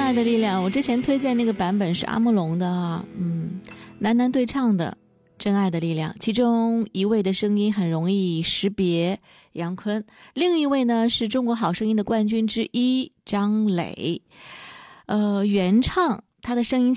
爱的力量》，我之前推荐那个版本是阿木龙的啊，男男对唱的《真爱的力量》，其中一位的声音很容易识别杨坤，另一位呢是中国好声音的冠军之一张磊，原唱他的声音